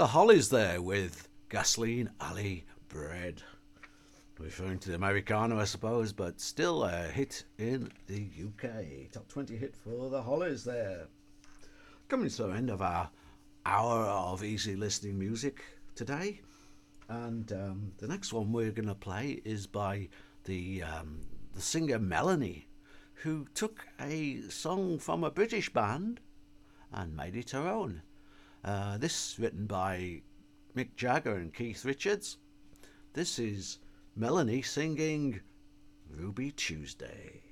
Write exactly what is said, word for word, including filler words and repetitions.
The Hollies there with Gasoline Alley Bread. Referring to the Americana, I suppose, but still a hit in the U K. Top twenty hit for the Hollies there. Coming to the end of our hour of easy listening music today. And um, the next one we're going to play is by the, um, the singer Melanie, who took a song from a British band and made it her own. Uh, this written by Mick Jagger and Keith Richards. This is Melanie singing Ruby Tuesday.